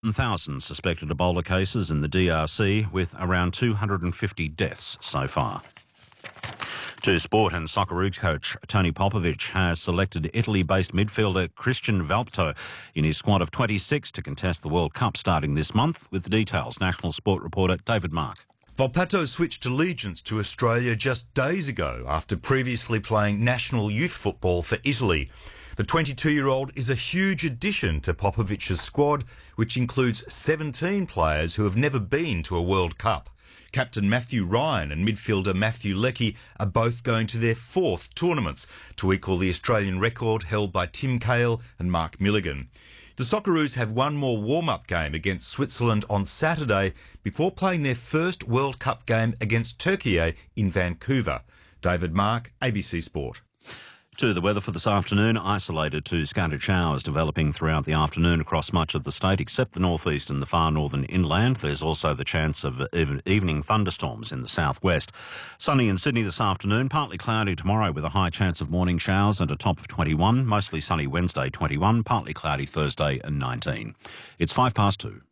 1,000 suspected Ebola cases in the DRC, with around 250 deaths so far. To sport, and Socceroos coach Tony Popovic has selected Italy-based midfielder Christian Valpto in his squad of 26 to contest the World Cup starting this month. With the details, National Sport reporter David Mark. Volpato switched allegiance to Australia just days ago after previously playing national youth football for Italy. The 22-year-old is a huge addition to Popovic's squad, which includes 17 players who have never been to a World Cup. Captain Matthew Ryan and midfielder Matthew Leckie are both going to their fourth tournaments to equal the Australian record held by Tim Cahill and Mark Milligan. The Socceroos have one more warm-up game against Switzerland on Saturday before playing their first World Cup game against Turkey in Vancouver. David Mark, ABC Sport. To the weather for this afternoon, isolated to scattered showers developing throughout the afternoon across much of the state, except the northeast and the far northern inland. There's also the chance of evening thunderstorms in the southwest. Sunny in Sydney this afternoon, partly cloudy tomorrow with a high chance of morning showers and a top of 21. Mostly sunny Wednesday, 21. Partly cloudy Thursday and 19. It's 2:05.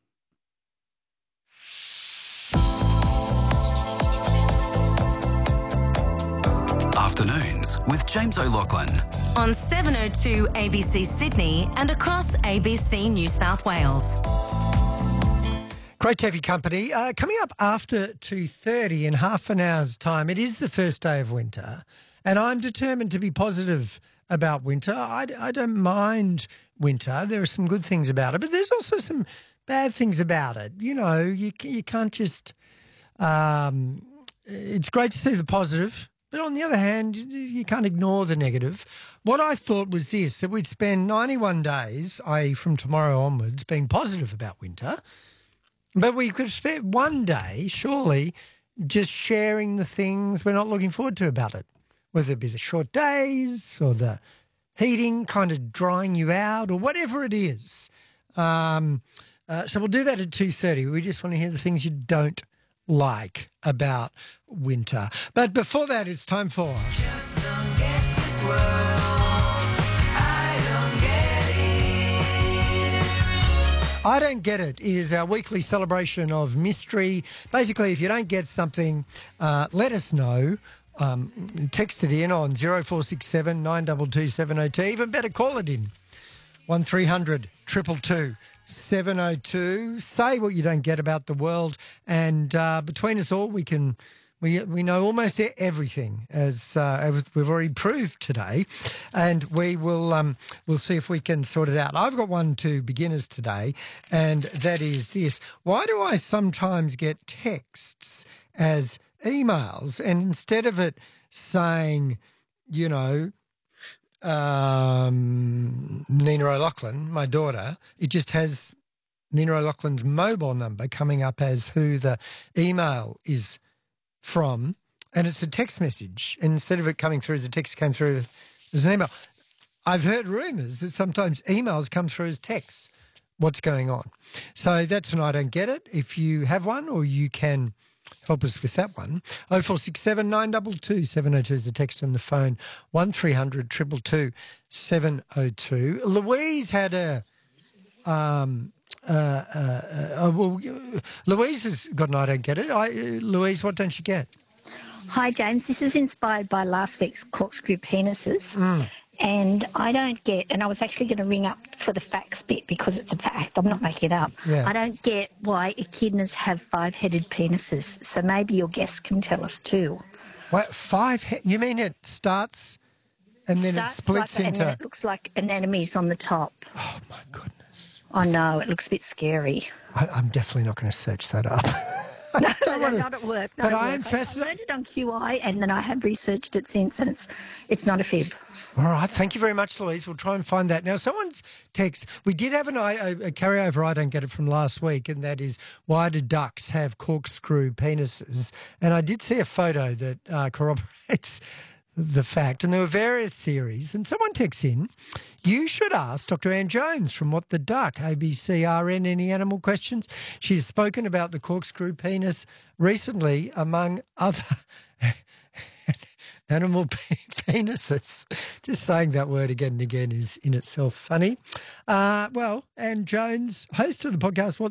Afternoons with James O'Loughlin on 702 ABC Sydney and across ABC New South Wales. Great to have your company. Coming up after 2:30 in half an hour's time, it is the first day of winter, and I'm determined to be positive about winter. I don't mind winter. There are some good things about it, but there's also some bad things about it. You know, you can't just... it's great to see the positive, but on the other hand, you can't ignore the negative. What I thought was this, that we'd spend 91 days, i.e. from tomorrow onwards, being positive about winter, but we could spend one day, surely, just sharing the things we're not looking forward to about it, whether it be the short days or the heating kind of drying you out or whatever it is. So we'll do that at 2:30. We just want to hear the things you don't like about winter. But before that, it's time for... Just don't get this world. I don't get it. I Don't Get It is our weekly celebration of mystery. Basically, if you don't get something, let us know. Text it in on 0467 922 702. Even better, call it in. 1300 222 702. Say what you don't get about the world, and between us all, we know almost everything, as we've already proved today, and we'll see if we can sort it out. I've got one to beginners today, and that is this: why do I sometimes get texts as emails, and instead of it saying, you know, Nina O'Loughlin, my daughter, it just has Nina O'Loughlin's mobile number coming up as who the email is from, and it's a text message. And instead of it coming through as a text, it came through as an email. I've heard rumours that sometimes emails come through as texts. What's going on? So that's an I Don't Get It. If you have one, or you can help us with that one, 0467 922 702 is the text on the phone, 1300 222 702. Louise had Louise has got an I Don't Get It. Louise, what don't you get? Hi, James. This is inspired by last week's corkscrew penises. And I don't get, and I was actually going to ring up for the facts bit because it's a fact. I'm not making it up. Yeah. I don't get why echidnas have 5-headed penises. So maybe your guest can tell us too. What, you mean it starts and then it splits into... And then it looks like anemones on the top. Oh, my goodness. I know, it looks a bit scary. I'm definitely not going to search that up. No, not at work. But I am fascinated. I learned it on QI, and then I have researched it since, and it's not a fib. All right. Thank you very much, Louise. We'll try and find that. Now, someone's text, we did have a carryover I Don't Get It from last week, and that is, why do ducks have corkscrew penises? And I did see a photo that corroborates the fact, and there were various theories. And someone texts in, you should ask Dr. Anne Jones from What the Duck, ABCRN, any animal questions? She's spoken about the corkscrew penis recently, among other... Animal penises. Just saying that word again and again is in itself funny. And Jones, host of the podcast,